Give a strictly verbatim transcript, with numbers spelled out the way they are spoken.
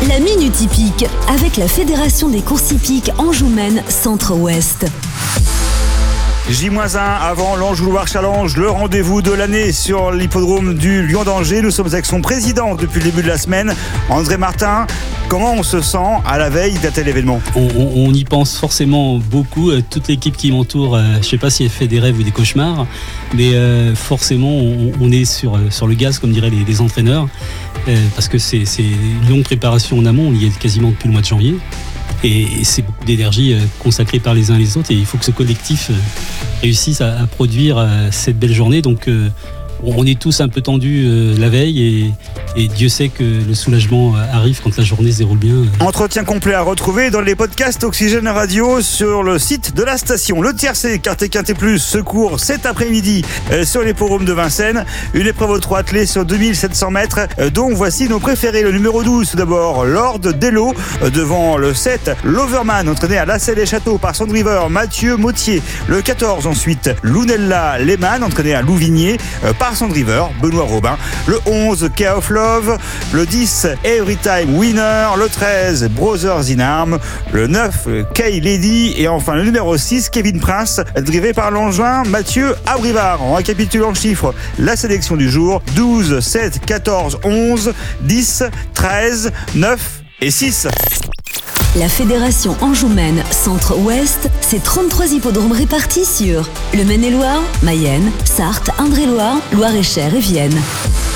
La Minute Hippique avec la Fédération des courses hippiques Anjou-Maine Centre-Ouest. J un avant l'Anjou-Loire Challenge, le rendez-vous de l'année sur l'hippodrome du Lion d'Angers. Nous sommes avec son président depuis le début de la semaine, André Martin. Comment on se sent à la veille d'un tel événement ? on, on, on y pense forcément beaucoup. Toute l'équipe qui m'entoure, euh, je ne sais pas si elle fait des rêves ou des cauchemars, mais euh, forcément on, on est sur, sur le gaz, comme diraient les, les entraîneurs, euh, parce que c'est, c'est une longue préparation en amont. On y est quasiment depuis le mois de janvier. Et c'est beaucoup d'énergie consacrée par les uns et les autres, et il faut que ce collectif réussisse à, à produire cette belle journée. Donc on est tous un peu tendus la veille, et, et Dieu sait que le soulagement arrive quand la journée se déroule bien. Entretien complet à retrouver dans les podcasts Oxygène Radio sur le site de la station. Le tiercé Quartet Quintet Plus secours cet après-midi sur l'hippodrome de Vincennes. Une épreuve aux trois attelés sur deux mille sept cents mètres, dont voici nos préférés. Le numéro douze, tout d'abord, Lord Dello, devant le sept, L'Overman, entraîné à Lassay-les-Châteaux par son driver Mathieu Mautier. Le quatorze, ensuite, Lunella Lehmann, entraîné à Louvigné par son driver Benoît Robin. Le onze, Care of Love. Le dix, Every Time Winner. Le treize, Brothers in Arms. Le neuf, Kay Lady. Et enfin le numéro six, Kevin Prince, drivé par l'Angevin Mathieu Abrivard. On récapitule en chiffres la sélection du jour: douze, sept, quatorze, onze, dix, treize, neuf et six. La Fédération Anjou-Maine Centre-Ouest, c'est trente-trois hippodromes répartis sur le Maine-et-Loire, Mayenne, Sarthe, Indre-et-Loire, Loire-et-Cher et Vienne.